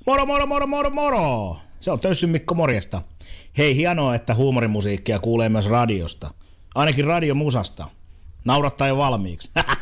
Moro, moro, moro, moro, moro! Se on Tössyn Mikko, morjesta. Hei, hienoa, että huumorimusiikkia kuulee myös radiosta. Ainakin radiomusasta. Naurattaa jo valmiiksi.